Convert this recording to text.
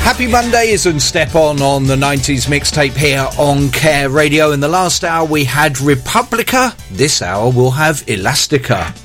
Happy Monday isn't Step On the 90s mixtape here on Care Radio. In the last hour we had Republica. This hour we'll have Elastica.